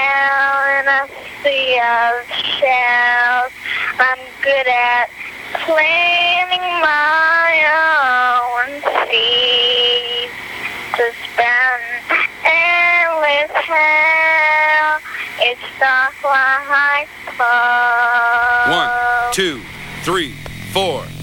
down in a sea of shells. I'm good at planning my own seas to spend endless hell. It's not like fun. 1, 2, 3, 4.